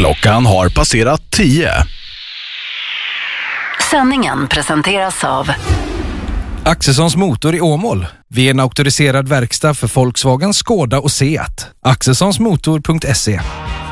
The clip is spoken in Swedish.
Klockan har passerat 10. Sändningen presenteras av Axelssons Motor i Åmål. Vi är en auktoriserad verkstad för Volkswagen, Skoda och Seat. Axelssonsmotor.se.